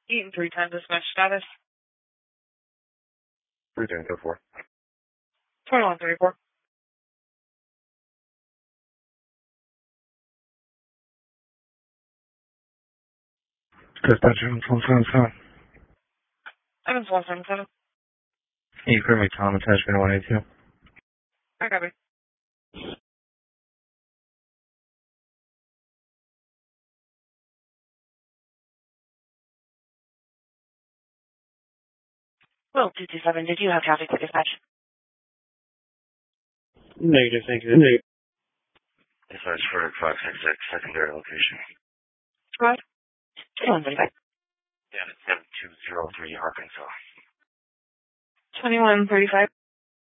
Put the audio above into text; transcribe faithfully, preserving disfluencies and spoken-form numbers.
Eaten three times as much status. three ten, go for. twenty-one thirty-four. Dispatch Evans one seven seven. Evans one seven seven. You currently Tom attachment one eight two. I copy. Well, two two seven, did you have traffic with dispatch? Negative, thank you. Negative. Dispatch for five six six, secondary location. What? twenty-one thirty-five. Yeah, it's seven two zero three, Arkansas. twenty-one thirty-five.